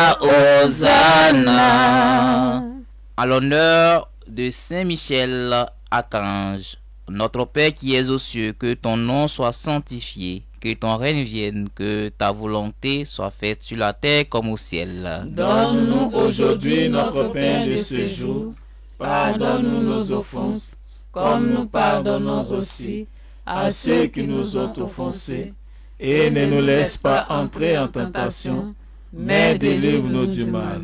toi, Hosanna. À l'honneur de Saint Michel Archange, notre Père qui es aux cieux, que ton nom soit sanctifié, que ton règne vienne, que ta volonté soit faite sur la terre comme au ciel. Donne-nous aujourd'hui notre pain de ce jour. Pardonne-nous nos offenses, comme nous pardonnons aussi à ceux qui nous ont offensés. Et ne nous laisse pas entrer en tentation, mais délivre-nous du mal.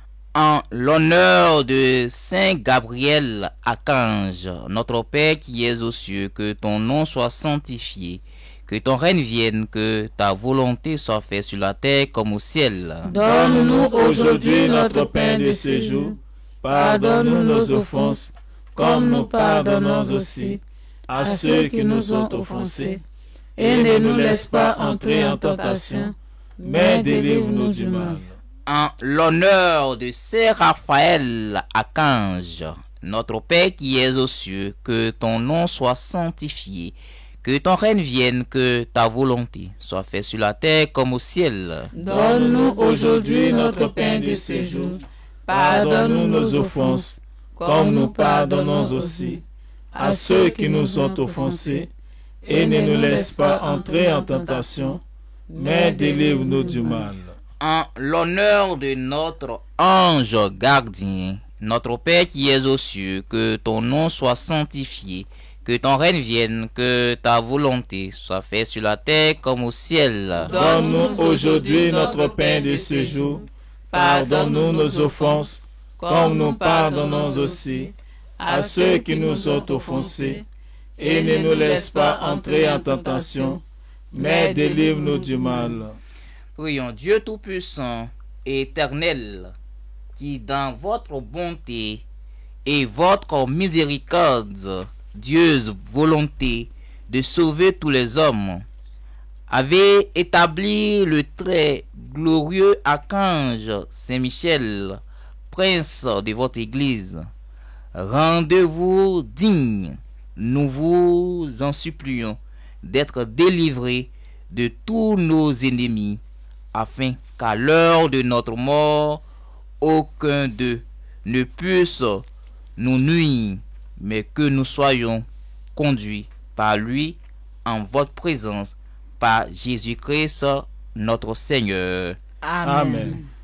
En l'honneur de Saint Gabriel Archange, notre Père qui es aux cieux, que ton nom soit sanctifié, que ton règne vienne, que ta volonté soit faite sur la terre comme au ciel. Donne-nous aujourd'hui notre pain de ce jour. Pardonne-nous nos offenses, comme nous pardonnons aussi à ceux qui nous ont offensés. Et ne nous laisse pas entrer en tentation, mais délivre-nous du mal. En l'honneur de Saint Raphaël Archange, notre Père qui es aux cieux, que ton nom soit sanctifié, que ton règne vienne, que ta volonté soit faite sur la terre comme au ciel. Donne-nous aujourd'hui notre pain de ce jour. Pardonne-nous nos offenses, comme nous pardonnons aussi à ceux qui nous ont offensés. Et ne nous laisse pas entrer en tentation, mais délivre-nous du mal. En l'honneur de notre ange gardien, notre Père qui es aux cieux, que ton nom soit sanctifié, que ton règne vienne, que ta volonté soit faite sur la terre comme au ciel. Donne-nous aujourd'hui notre pain de ce jour. Pardonne-nous nos offenses, comme nous pardonnons aussi à ceux qui nous ont offensés. Et ne nous laisse pas entrer en tentation, mais délivre-nous du mal. Prions Dieu Tout-Puissant et Éternel, qui dans votre bonté et votre miséricorde, Dieuse volonté de sauver tous les hommes, avez établi le très glorieux archange Saint-Michel, prince de votre Église. Rendez-vous digne, nous vous en supplions, d'être délivrés de tous nos ennemis, afin qu'à l'heure de notre mort, aucun d'eux ne puisse nous nuire, mais que nous soyons conduits par lui en votre présence, par Jésus-Christ notre Seigneur. Amen.